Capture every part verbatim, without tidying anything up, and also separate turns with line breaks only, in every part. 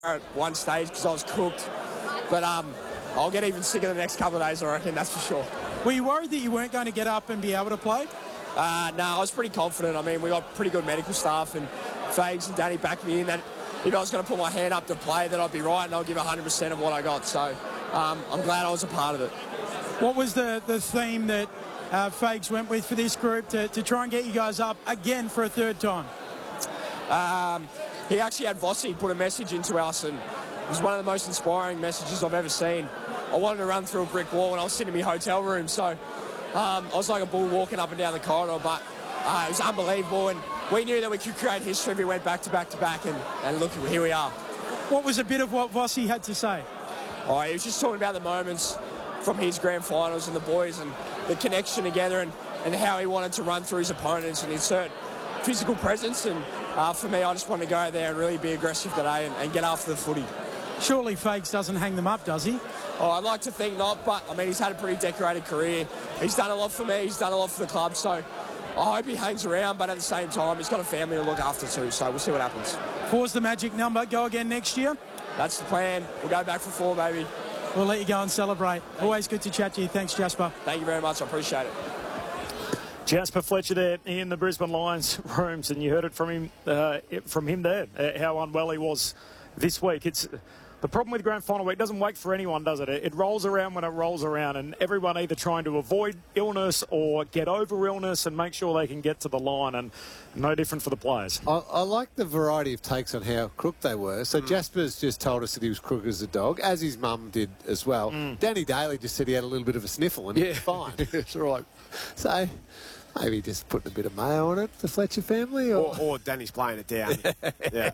at one stage because I was cooked. But um, I'll get even sicker the next couple of days, I reckon, that's for sure.
Were you worried that you weren't going to get up and be able to play?
Uh, no, I was pretty confident. I mean, we got pretty good medical staff, and Fags and Danny backed me in that if I was going to put my hand up to play, that I'd be right and I'll give one hundred percent of what I got. So um, I'm glad I was a part of it.
What was the, the theme that uh, Fags went with for this group to, to try and get you guys up again for a third time?
Um, he actually had Vossi put a message into us, and it was one of the most inspiring messages I've ever seen. I wanted to run through a brick wall, and I was sitting in my hotel room, so um, I was like a bull walking up and down the corridor, but uh, it was unbelievable, and we knew that we could create history if we went back to back to back, and, and look, here we are.
What was a bit of what Vossi had to say?
Oh, he was just talking about the moments from his grand finals and the boys and the connection together, and, and how he wanted to run through his opponents and insert physical presence. And uh, for me, I just wanted to go there and really be aggressive today and, and get after the footy. Surely
Fags doesn't hang them up, does he?
Oh, I'd like to think not, but I mean, he's had a pretty decorated career. He's done a lot for me, he's done a lot for the club, so I hope he hangs around, but at the same time, he's got a family to look after too, so we'll see what happens.
Four's the magic number. Go again next year?
That's the plan. We'll go back for four, baby.
We'll let you go and celebrate. Always good to chat to you. Thanks, Jasper.
Thank you very much. I appreciate it.
Jasper Fletcher there in the Brisbane Lions rooms, and you heard it from him uh, from him there, uh, how unwell he was this week. It's the problem with grand final week. It doesn't wait for anyone, does it? It rolls around when it rolls around, and everyone either trying to avoid illness or get over illness and make sure they can get to the line, and no different for the players.
I, I like the variety of takes on how crook they were. So mm. Jasper's just told us that he was crook as a dog, as his mum did as well. Mm. Danny Daly just said he had a little bit of a sniffle and yeah. he was fine.
That's right.
So maybe just putting a bit of mayo on it, the Fletcher family? Or,
or, or Danny's playing it down. yeah.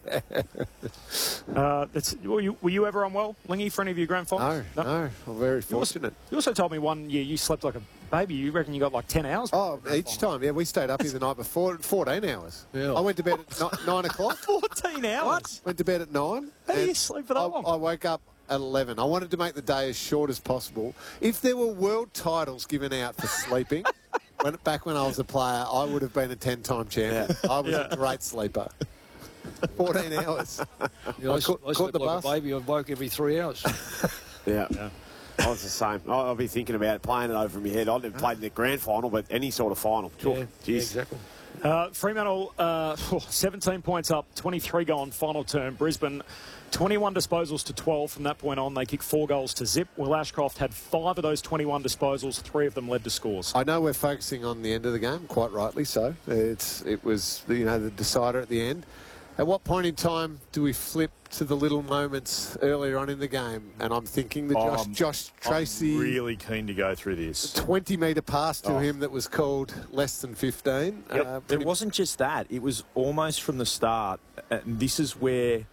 Uh, that's, were, you, were you ever unwell, Lingy, for any of your grand finals?
No, no. no I'm very fortunate.
You also, you also told me one year you slept like a baby. You reckon you got like ten hours?
Oh, each time. Yeah, we stayed up here the night before. fourteen hours. Yeah. I went to bed at nine o'clock.
fourteen hours?
What? Went to bed at nine.
How do you sleep for that
I,
long?
I woke up at eleven. I wanted to make the day as short as possible. If there were world titles given out for sleeping, when, back when I was a player, I would have been a ten-time champion. Yeah. I was yeah. a great sleeper. fourteen hours.
Yeah, I, I, caught, I caught the like bus. A baby. I woke every three hours.
yeah. yeah. I was the same. I'll be thinking about it, playing it over my head. I've never played in the grand final, but any sort of final.
Yeah, yeah exactly.
Uh, Fremantle, uh, seventeen points up, twenty-three gone, final term. Brisbane, twenty-one disposals to twelve. From that point on, they kicked four goals to zip. Will Ashcroft had five of those twenty-one disposals. Three of them led to scores.
I know we're focusing on the end of the game, quite rightly so. It's It was, you know, the decider at the end. At what point in time do we flip to the little moments earlier on in the game? And I'm thinking the Josh,
um,
Josh Tracy...
I'm really keen to go through this.
twenty metre pass to oh. him that was called less than fifteen.
Yep. Uh, it wasn't just that. It was almost from the start. And this is where...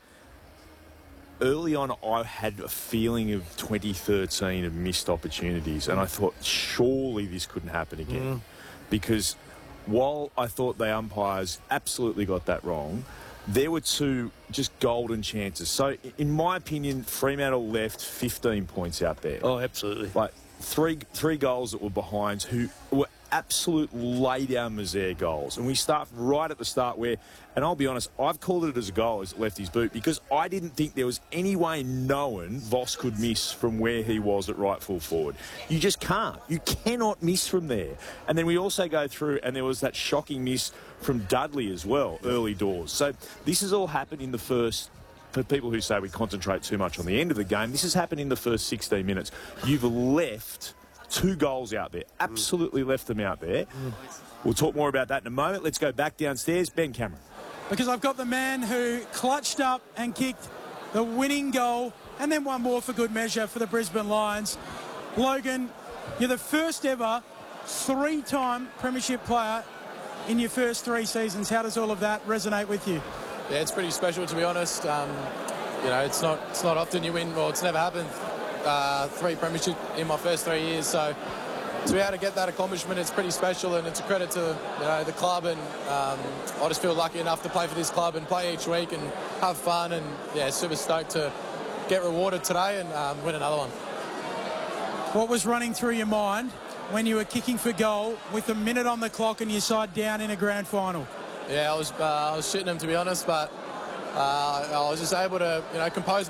Early on, I had a feeling of twenty thirteen of missed opportunities. And I thought, surely this couldn't happen again. Mm. Because while I thought the umpires absolutely got that wrong... There were two just golden chances. So, in my opinion, Fremantle left fifteen points out there.
Oh, absolutely.
Like, three three goals that were behind who were absolute lay-down misère goals. And we start right at the start where, and I'll be honest, I've called it as a goal as it left his boot because I didn't think there was any way known Voss could miss from where he was at right full forward. You just can't. You cannot miss from there. And then we also go through, and there was that shocking miss from Dudley as well, early doors. So this has all happened in the first... For people who say we concentrate too much on the end of the game, this has happened in the first sixteen minutes. You've left two goals out there. Absolutely left them out there. We'll talk more about that in a moment. Let's go back downstairs. Ben Cameron.
Because I've got the man who clutched up and kicked the winning goal, and then one more for good measure for the Brisbane Lions. Logan, you're the first ever three-time premiership player in your first three seasons. How does all of that resonate with you?
Yeah, it's pretty special, to be honest. Um, you know, it's not it's not often you win, or it's never happened. Uh, three premiership in my first three years, so to be able to get that accomplishment, it's pretty special, and it's a credit to you know the club. And um, I just feel lucky enough to play for this club and play each week and have fun. And yeah, super stoked to get rewarded today and um, win another one.
What was running through your mind when you were kicking for goal with a minute on the clock and your side down in a grand final?
Yeah, I was uh, I was shitting him, to be honest, but uh, I was just able to you know compose